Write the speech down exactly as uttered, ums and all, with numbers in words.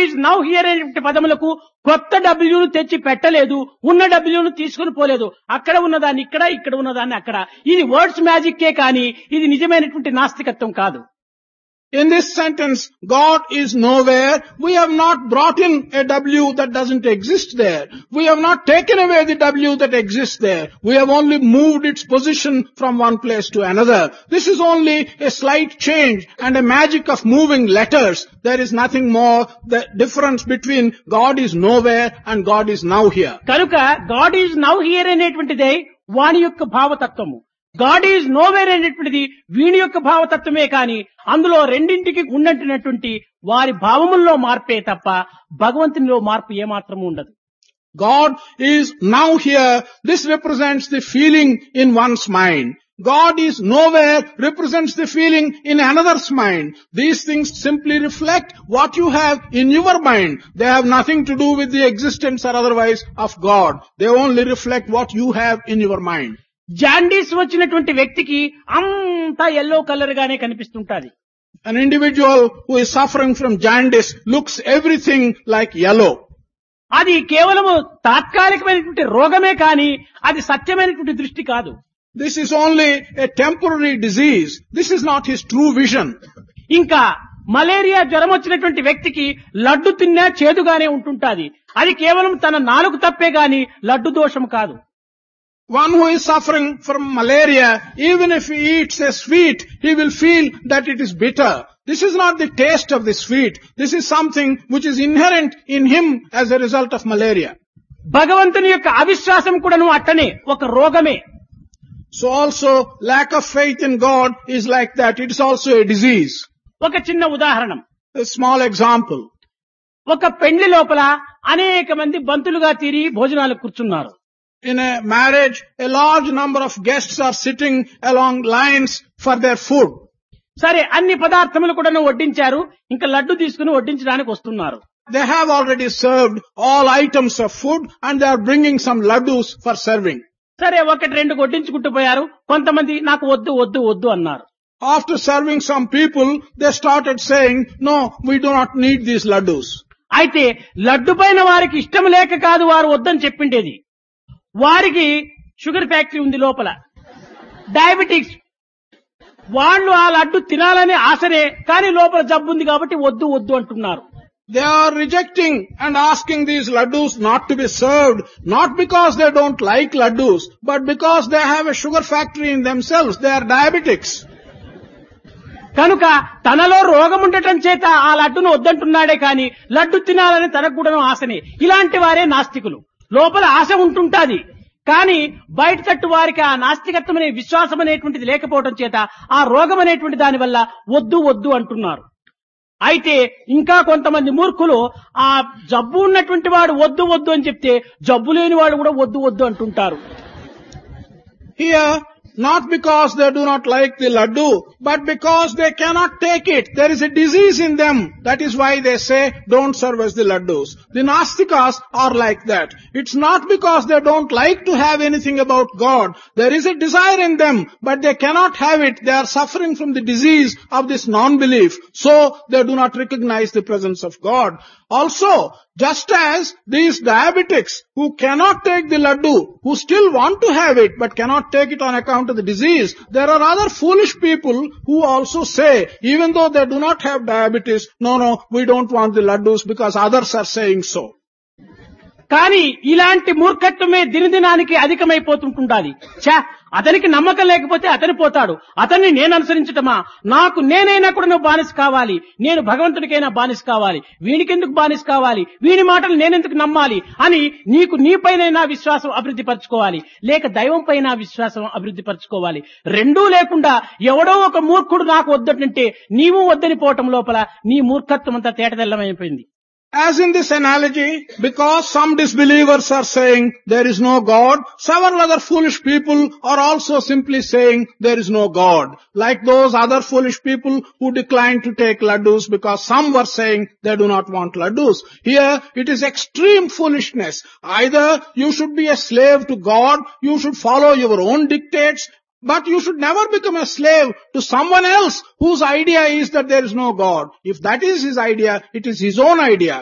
Is now here అనే పదములకు కొత్త డబ్ల్యూను తెచ్చి పెట్టలేదు, ఉన్న డబ్ల్యూను తీసుకుని పోలేదు. అక్కడ ఉన్నదాన్ని ఇక్కడ, ఇక్కడ ఉన్నదాన్ని అక్కడ. ఇది వర్డ్స్ మ్యాజిక్కే కానీ ఇది నిజమైనటువంటి నాస్తికత్వం కాదు. In this sentence, God is nowhere. We have not brought in a W that doesn't exist there. We have not taken away the W that exists there. We have only moved its position from one place to another. This is only a slight change and a magic of moving letters. There is nothing more. The difference between God is nowhere and God is now here. కనుక God is now here అనేటువంటిదే వాని యొక్క భావతత్వము. God is nowhere అనేటువంటిది వీని యొక్క భావతత్వమే కాని అందులో రెండింటికి ఉన్నట్టున్నటువంటి వారి భావముల్లో మార్పే తప్ప భగవంతునిలో మార్పు ఏమాత్రము ఉండదు. God is now here. This represents the feeling in one's mind. God is nowhere represents the feeling in another's mind. These things simply reflect what you have in your mind. They have nothing to do with the existence or otherwise of God. They only reflect what you have in your mind. Jaundice వచ్చినటువంటి వ్యక్తికి అంతా yellow colour గానే కనిపిస్తుంటాది. An individual who is suffering from jaundice looks everything like yellow. అది కేవలము తాత్కాలికమైనటువంటి రోగమే కాని అది సత్యమైనటువంటి దృష్టి కాదు. This is only a temporary disease. This is not his true vision. ఇంకా మలేరియా జ్వరం వచ్చినటువంటి వ్యక్తికి లడ్డు తిన్నా చేదుగానే ఉంటుంటాది. అది కేవలం తన నాలుగు తప్పే గాని లడ్డు దోషం కాదు. One who is suffering from malaria, even if he eats a sweet, he will feel that it is bitter. This is not the taste of the sweet. This is something which is inherent in him as a result of malaria. భగవంతుని యొక్క అవిశ్వాసం కూడాను అట్టనే ఒక రోగమే. So also lack of faith in God is like that. It is also a disease. ఒక చిన్న ఉదాహరణ. A small example. ఒక పెండ్లి లోపల అనేక మంది బంతులుగా తీరి భోజనాలు కూర్చున్నారు. In a marriage, a large number of guests are sitting along lines for their food. సరే, అన్ని పదార్థములు కూడా వడ్డించారు. ఇంకా లడ్డు తీసుకుని వడ్డించడానికి వస్తున్నారు. They have already served all items of food and they are bringing some laddus for serving. సరే, ఒకటి రెండు వడ్డించుకుంటూ పోయారు. కొంతమంది నాకు వద్దు వద్దు వద్దు అన్నారు. After serving some people, they started saying, no, we do not need these laddus. అయితే లడ్డు పైన వారికి ఇష్టం లేక కాదు వారు వద్దని చెప్పిండేది. వారికి షుగర్ ఫ్యాక్టరీ ఉంది లోపల, డయాబెటిక్స్. వాళ్ళు ఆ లడ్డు తినాలని ఆశనే, కానీ లోపల జబ్బు ఉంది కాబట్టి వద్దు వద్దు అంటున్నారు. They are rejecting and asking these laddus not to be served, not because they don't like laddus, but because they have a sugar factory in themselves. They are diabetics. కనుక తనలో రోగం ఉండటం చేత ఆ లడ్డును వద్దంటున్నాడే కానీ లడ్డు తినాలని తనకు కూడా ఆశనే. ఇలాంటి వారే నాస్తికులు. లోపల ఆశ ఉంటుంటాది కానీ బయట తట్టు వారికి ఆ నాస్తికత్వం అనే విశ్వాసం అనేటువంటిది లేకపోవడం చేత ఆ రోగం అనేటువంటి దాని వల్ల వద్దు వద్దు అంటున్నారు. అయితే ఇంకా కొంతమంది మూర్ఖులు ఆ జబ్బు ఉన్నటువంటి వాడు వద్దు వద్దు అని చెప్తే జబ్బు లేని వాడు కూడా వద్దు వద్దు అంటుంటారు. Here, not because they do not like the laddu, but because they cannot take it. There is a disease in them. That is why they say, don't serve us the laddus. The Nastikas are like that. It's not because they don't like to have anything about God. There is a desire in them, but they cannot have it. They are suffering from the disease of this non-belief. So, they do not recognize the presence of God. Also, just as these diabetics who cannot take the laddu, who still want to have it but cannot take it on account of the disease, there are other foolish people who also say, even though they do not have diabetes, no, no, we don't want the laddus because others are saying so. కానీ ఇలాంటి మూర్ఖత్వమే దినదినానికి అధికమైపోతుంటుండాలి. ఛా, అతనికి నమ్మకం లేకపోతే అతను పోతాడు. అతన్ని నేను అనుసరించటమా? నాకు నేనైనా కూడా నువ్వు బానిస కావాలి. నేను భగవంతుడికైనా బానిస కావాలి. వీనికెందుకు బానిస కావాలి? వీని మాటలు నేనెందుకు నమ్మాలి అని నీకు నీపైనైనా విశ్వాసం అభివృద్ధి పరచుకోవాలి, లేక దైవం పైన విశ్వాసం అభివృద్ధి పరచుకోవాలి. రెండూ లేకుండా ఎవడో ఒక మూర్ఖుడు నాకు వద్దంటే నీవు వద్దని పోవటం లోపల నీ మూర్ఖత్వం అంతా తేటతెల్లమైపోయింది. As in this analogy, because some disbelievers are saying there is no God, several other foolish people are also simply saying there is no God. Like those other foolish people who declined to take laddus because some were saying they do not want laddus. Here it is extreme foolishness. Either you should be a slave to God, you should follow your own dictates, but you should never become a slave to someone else whose idea is that there is no God. If that is his idea, it is his own idea.